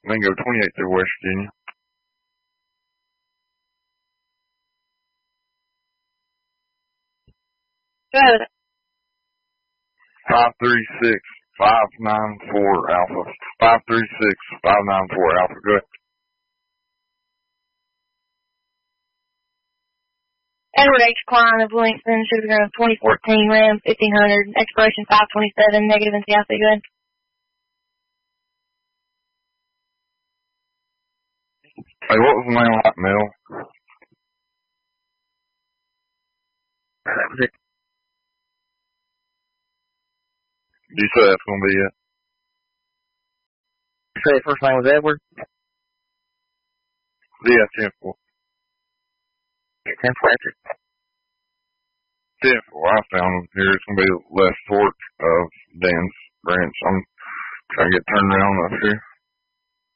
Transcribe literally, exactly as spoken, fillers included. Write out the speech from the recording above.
and then go twenty-eight through West Virginia. Good. five three six, five nine four Alpha. five three six, five nine four Alpha. Good. Edward H. Klein of Langston, Sugar twenty fourteen, Ram fifteen hundred, expiration five twenty-seven, negative in South. Good. Hey, what was the name of that mill? That was it. Did you say that's going to be it? You say his first name was Edward? Yeah, ten four. ten four after. ten four. I found here it's going to be less torque of Dan's branch. I'm trying to get turned around up here.